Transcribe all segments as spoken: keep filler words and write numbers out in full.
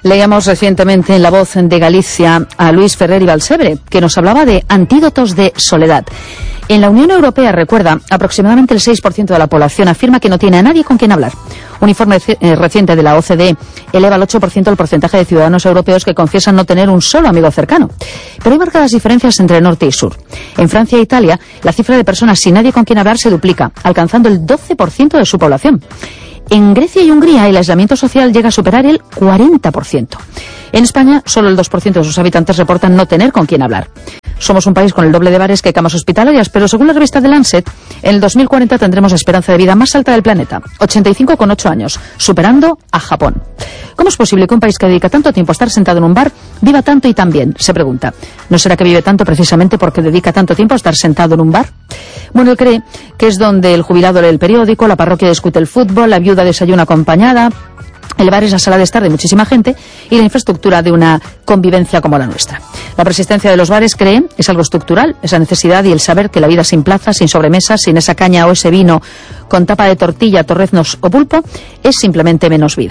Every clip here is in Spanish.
Leíamos recientemente en La Voz de Galicia a Luis Ferrer y Balsebre, que nos hablaba de antídotos de soledad. En la Unión Europea, recuerda, aproximadamente el seis por ciento de la población afirma que no tiene a nadie con quien hablar. Un informe reciente de la O C D E eleva al ocho por ciento el porcentaje de ciudadanos europeos que confiesan no tener un solo amigo cercano. Pero hay marcadas diferencias entre norte y sur. En Francia e Italia, la cifra de personas sin nadie con quien hablar se duplica, alcanzando el doce por ciento de su población. En Grecia y Hungría el aislamiento social llega a superar el cuarenta por ciento. En España, solo el dos por ciento de sus habitantes reportan no tener con quién hablar. Somos un país con el doble de bares que camas hospitalarias, pero según la revista The Lancet, en el dos mil cuarenta tendremos la esperanza de vida más alta del planeta, ochenta y cinco coma ocho años, superando a Japón. ¿Cómo es posible que un país que dedica tanto tiempo a estar sentado en un bar viva tanto y tan bien? Se pregunta. ¿No será que vive tanto precisamente porque dedica tanto tiempo a estar sentado en un bar? Bueno, él cree que es donde el jubilado lee el periódico, la parroquia discute el fútbol, la viuda desayuna acompañada. El bar es la sala de estar de muchísima gente y la infraestructura de una convivencia como la nuestra. La persistencia de los bares, cree, es algo estructural, esa necesidad y el saber que la vida sin plaza, sin sobremesas, sin esa caña o ese vino con tapa de tortilla, torreznos o pulpo, es simplemente menos vida.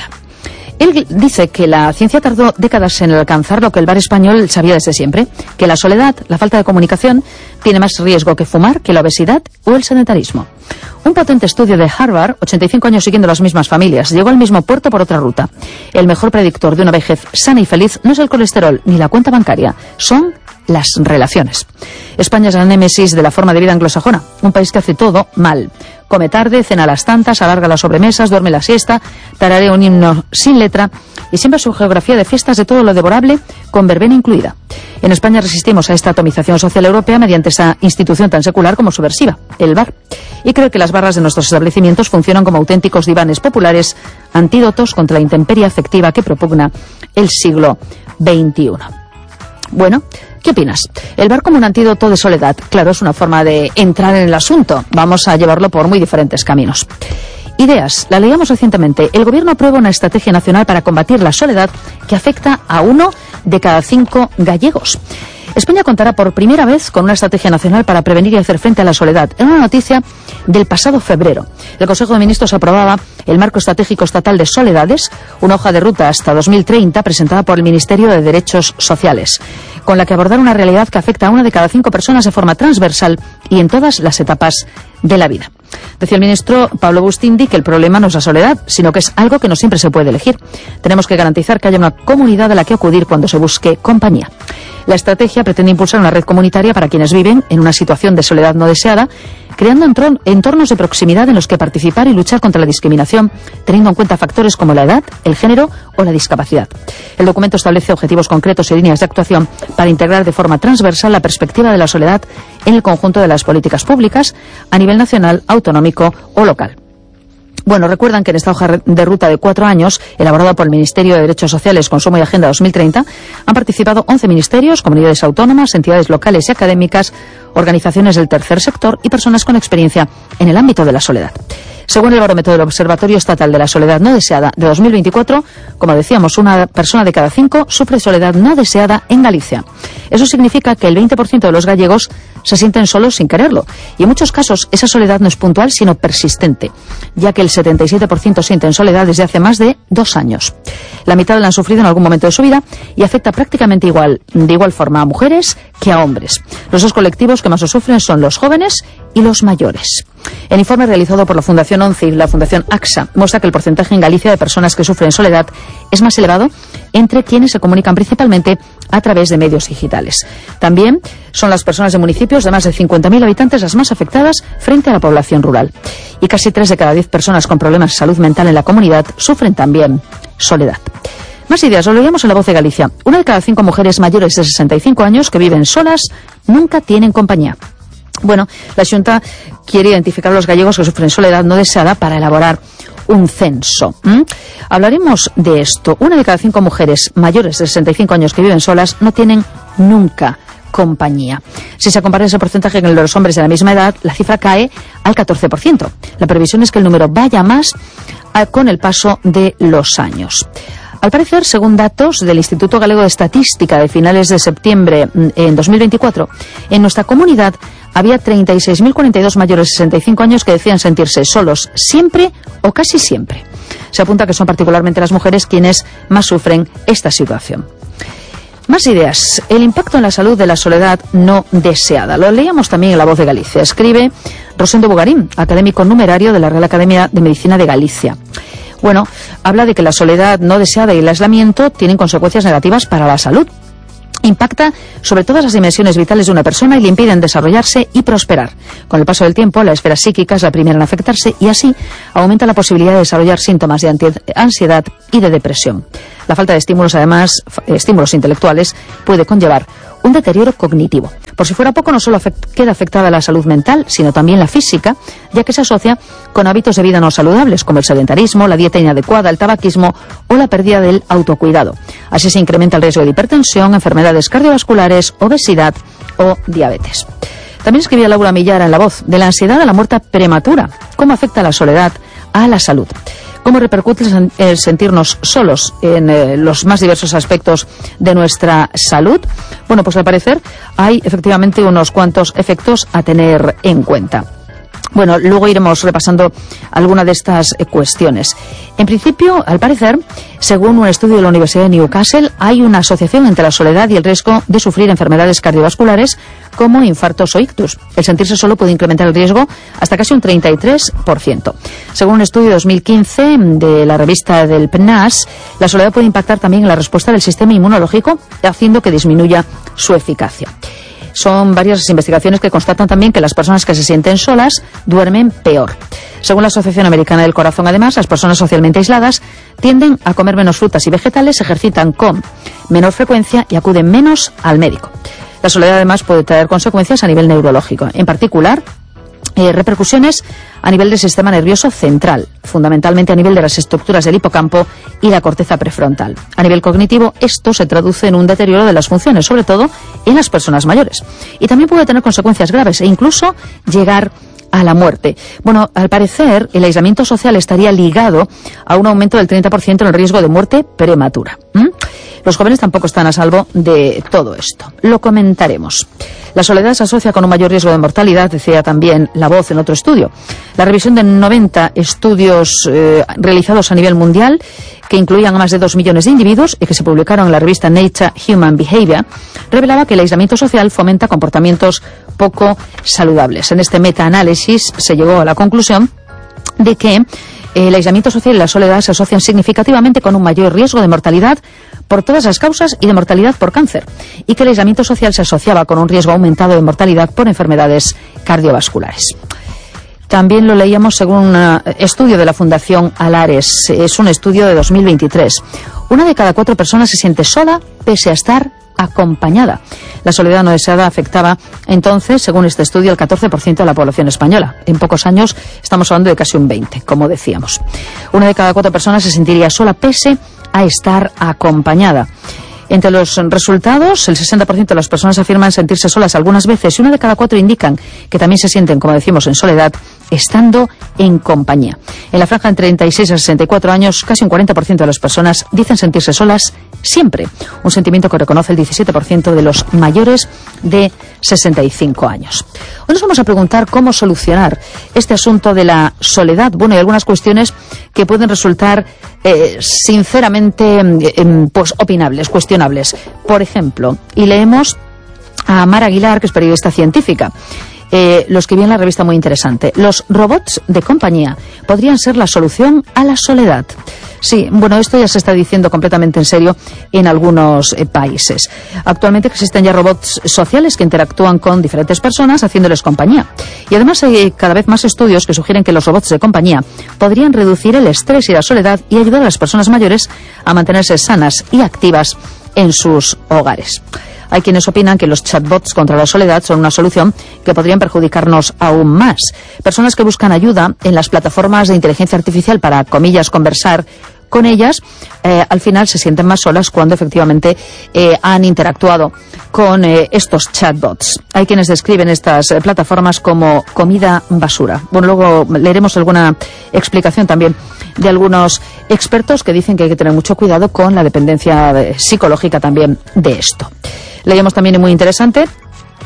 Él dice que la ciencia tardó décadas en alcanzar lo que el bar español sabía desde siempre, que la soledad, la falta de comunicación, tiene más riesgo que fumar, que la obesidad o el sedentarismo. Un potente estudio de Harvard, ochenta y cinco años siguiendo las mismas familias, llegó al mismo puerto por otra ruta. El mejor predictor de una vejez sana y feliz no es el colesterol ni la cuenta bancaria, son las relaciones. España es la némesis de la forma de vida anglosajona, un país que hace todo mal. Come tarde, cena a las tantas, alarga las sobremesas, duerme la siesta, tararea un himno sin letra y siempre su geografía de fiestas de todo lo devorable, con verbena incluida. En España resistimos a esta atomización social europea mediante esa institución tan secular como subversiva, el bar. Y creo que las barras de nuestros establecimientos funcionan como auténticos divanes populares, antídotos contra la intemperie afectiva que propugna el siglo veintiuno. Bueno, ¿qué opinas? El bar como un antídoto de soledad. Claro, es una forma de entrar en el asunto. Vamos a llevarlo por muy diferentes caminos. Ideas. La leíamos recientemente. El Gobierno aprueba una estrategia nacional para combatir la soledad que afecta a uno de cada cinco gallegos. España contará por primera vez con una estrategia nacional para prevenir y hacer frente a la soledad. En una noticia del pasado febrero, el Consejo de Ministros aprobaba el Marco Estratégico Estatal de Soledades, una hoja de ruta hasta dos mil treinta presentada por el Ministerio de Derechos Sociales, con la que abordar una realidad que afecta a una de cada cinco personas de forma transversal y en todas las etapas de la vida. Decía el ministro Pablo Bustindi que el problema no es la soledad, sino que es algo que no siempre se puede elegir. Tenemos que garantizar que haya una comunidad a la que acudir cuando se busque compañía. La estrategia pretende impulsar una red comunitaria para quienes viven en una situación de soledad no deseada, creando entornos de proximidad en los que participar y luchar contra la discriminación, teniendo en cuenta factores como la edad, el género o la discapacidad. El documento establece objetivos concretos y líneas de actuación para integrar de forma transversal la perspectiva de la soledad en el conjunto de las políticas públicas a nivel nacional, autonómico o local. Bueno, recuerdan que en esta hoja de ruta de cuatro años, elaborada por el Ministerio de Derechos Sociales, Consumo y Agenda dos mil treinta, han participado once ministerios, comunidades autónomas, entidades locales y académicas, organizaciones del tercer sector y personas con experiencia en el ámbito de la soledad. Según el barómetro del Observatorio Estatal de la Soledad No Deseada de dos mil veinticuatro, como decíamos, una persona de cada cinco sufre soledad no deseada en Galicia. Eso significa que el veinte por ciento de los gallegos se sienten solos sin quererlo. Y en muchos casos esa soledad no es puntual, sino persistente, ya que el setenta y siete por ciento sienten soledad desde hace más de dos años. La mitad la han sufrido en algún momento de su vida y afecta prácticamente igual, de igual forma a mujeres que a hombres. Los dos colectivos que más lo sufren son los jóvenes y los mayores. El informe realizado por la Fundación ONCE y la Fundación AXA muestra que el porcentaje en Galicia de personas que sufren soledad es más elevado entre quienes se comunican principalmente a través de medios digitales. También son las personas de municipios de más de cincuenta mil habitantes las más afectadas frente a la población rural. Y casi tres de cada diez personas con problemas de salud mental en la comunidad sufren también soledad. Más ideas, lo leíamos en La Voz de Galicia. Una de cada cinco mujeres mayores de sesenta y cinco años que viven solas nunca tienen compañía. Bueno, la Xunta quiere identificar a los gallegos que sufren soledad no deseada para elaborar un censo. ¿Mm? Hablaremos de esto. Una de cada cinco mujeres mayores de sesenta y cinco años que viven solas no tienen nunca compañía. Si se compara ese porcentaje con el de los hombres de la misma edad, la cifra cae al catorce por ciento. La previsión es que el número vaya más a, con el paso de los años. Al parecer, según datos del Instituto Galego de Estadística de finales de septiembre en dos mil veinticuatro, en nuestra comunidad había treinta y seis mil cuarenta y dos mayores de sesenta y cinco años que decían sentirse solos siempre o casi siempre. Se apunta que son particularmente las mujeres quienes más sufren esta situación. Más ideas. El impacto en la salud de la soledad no deseada. Lo leíamos también en La Voz de Galicia. Escribe Rosendo Bugarín, académico numerario de la Real Academia de Medicina de Galicia. Bueno, habla de que la soledad no deseada y el aislamiento tienen consecuencias negativas para la salud. Impacta sobre todas las dimensiones vitales de una persona y le impiden desarrollarse y prosperar. Con el paso del tiempo, la esfera psíquica es la primera en afectarse y así aumenta la posibilidad de desarrollar síntomas de ansiedad y de depresión. La falta de estímulos, además, estímulos intelectuales, puede conllevar un deterioro cognitivo. Por si fuera poco, no solo afect- queda afectada la salud mental, sino también la física, ya que se asocia con hábitos de vida no saludables, como el sedentarismo, la dieta inadecuada, el tabaquismo o la pérdida del autocuidado. Así se incrementa el riesgo de hipertensión, enfermedades cardiovasculares, obesidad o diabetes. También escribía Laura Millara en La Voz de la ansiedad a la muerte prematura. ¿Cómo afecta la soledad a la salud? ¿Cómo repercute el sentirnos solos en eh, los más diversos aspectos de nuestra salud? Bueno, pues al parecer hay efectivamente unos cuantos efectos a tener en cuenta. Bueno, luego iremos repasando alguna de estas eh, cuestiones. En principio, al parecer, según un estudio de la Universidad de Newcastle, hay una asociación entre la soledad y el riesgo de sufrir enfermedades cardiovasculares como infartos o ictus. El sentirse solo puede incrementar el riesgo hasta casi un treinta y tres por ciento. Según un estudio de dos mil quince de la revista del P N A S, la soledad puede impactar también en la respuesta del sistema inmunológico, haciendo que disminuya su eficacia. Son varias las investigaciones que constatan también que las personas que se sienten solas duermen peor. Según la Asociación Americana del Corazón, además, las personas socialmente aisladas tienden a comer menos frutas y vegetales, se ejercitan con menor frecuencia y acuden menos al médico. La soledad, además, puede traer consecuencias a nivel neurológico. En particular, Eh, repercusiones a nivel del sistema nervioso central, fundamentalmente a nivel de las estructuras del hipocampo y la corteza prefrontal. A nivel cognitivo, esto se traduce en un deterioro de las funciones, sobre todo en las personas mayores. Y también puede tener consecuencias graves e incluso llegar a la muerte. Bueno, al parecer, el aislamiento social estaría ligado a un aumento del treinta por ciento en el riesgo de muerte prematura. ¿Mm? Los jóvenes tampoco están a salvo de todo esto. Lo comentaremos. La soledad se asocia con un mayor riesgo de mortalidad, decía también La Voz en otro estudio. La revisión de noventa estudios eh, realizados a nivel mundial, que incluían a más de dos millones de individuos y que se publicaron en la revista Nature Human Behavior, revelaba que el aislamiento social fomenta comportamientos poco saludables. En este metaanálisis se llegó a la conclusión de que el aislamiento social y la soledad se asocian significativamente con un mayor riesgo de mortalidad por todas las causas y de mortalidad por cáncer, y que el aislamiento social se asociaba con un riesgo aumentado de mortalidad por enfermedades cardiovasculares. También lo leíamos según un estudio de la Fundación Alares. Es un estudio de dos mil veintitrés. Una de cada cuatro personas se siente sola pese a estar acompañada. La soledad no deseada afectaba entonces, según este estudio, al catorce por ciento de la población española. En pocos años estamos hablando de casi un veinte por ciento, como decíamos. Una de cada cuatro personas se sentiría sola pese a estar acompañada. Entre los resultados, el sesenta por ciento de las personas afirman sentirse solas algunas veces y una de cada cuatro indican que también se sienten, como decimos, en soledad, estando en compañía. En la franja de treinta y seis a sesenta y cuatro años, casi un cuarenta por ciento de las personas dicen sentirse solas siempre, un sentimiento que reconoce el diecisiete por ciento de los mayores de sesenta y cinco años. Hoy nos vamos a preguntar cómo solucionar este asunto de la soledad. Bueno, hay algunas cuestiones que pueden resultar eh, sinceramente eh, pues opinables, cuestionables. Por ejemplo, y leemos a Mar Aguilar, que es periodista científica. Eh, lo escribí en la revista muy interesante. Los robots de compañía podrían ser la solución a la soledad. Sí, bueno, esto ya se está diciendo completamente en serio en algunos eh, países. Actualmente existen ya robots sociales que interactúan con diferentes personas haciéndoles compañía. Y además hay cada vez más estudios que sugieren que los robots de compañía podrían reducir el estrés y la soledad y ayudar a las personas mayores a mantenerse sanas y activas en sus hogares. Hay quienes opinan que los chatbots contra la soledad son una solución que podrían perjudicarnos aún más. Personas que buscan ayuda en las plataformas de inteligencia artificial para, comillas, conversar con ellas, eh, al final se sienten más solas cuando efectivamente eh, han interactuado con eh, estos chatbots. Hay quienes describen estas eh, plataformas como comida basura. Bueno, luego leeremos alguna explicación también de algunos expertos que dicen que hay que tener mucho cuidado con la dependencia eh, psicológica también de esto. Leíamos también, y muy interesante,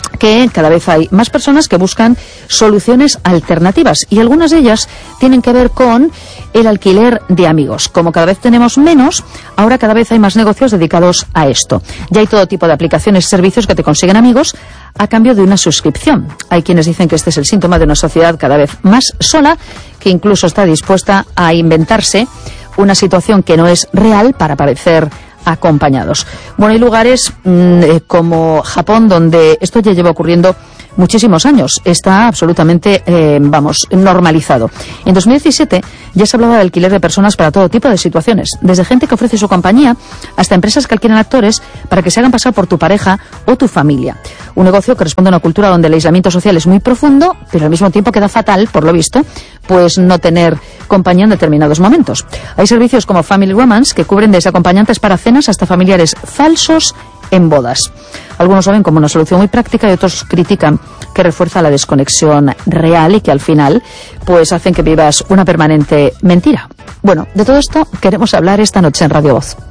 que cada vez hay más personas que buscan soluciones alternativas y algunas de ellas tienen que ver con el alquiler de amigos. Como cada vez tenemos menos, ahora cada vez hay más negocios dedicados a esto. Ya hay todo tipo de aplicaciones y servicios que te consiguen amigos a cambio de una suscripción. Hay quienes dicen que este es el síntoma de una sociedad cada vez más sola, que incluso está dispuesta a inventarse una situación que no es real para parecer acompañados. Bueno, hay lugares mmm, eh, como Japón donde esto ya lleva ocurriendo muchísimos años. Está absolutamente, eh, vamos, normalizado. En dos mil diecisiete ya se hablaba de alquiler de personas para todo tipo de situaciones, desde gente que ofrece su compañía hasta empresas que alquilan actores para que se hagan pasar por tu pareja o tu familia. Un negocio que responde a una cultura donde el aislamiento social es muy profundo, pero al mismo tiempo queda fatal, por lo visto, pues no tener compañía en determinados momentos. Hay servicios como Family Romance que cubren desde acompañantes para cenas hasta familiares falsos en bodas. Algunos lo ven como una solución muy práctica y otros critican que refuerza la desconexión real y que al final pues hacen que vivas una permanente mentira. Bueno, de todo esto queremos hablar esta noche en Radio Voz.